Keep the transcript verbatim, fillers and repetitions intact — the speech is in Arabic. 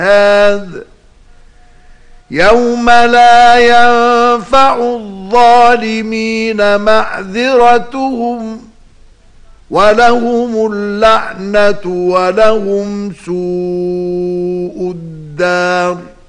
هذا يوم لا ينفع الظالمين معذرتهم ولهم اللعنة ولهم سوء الدار.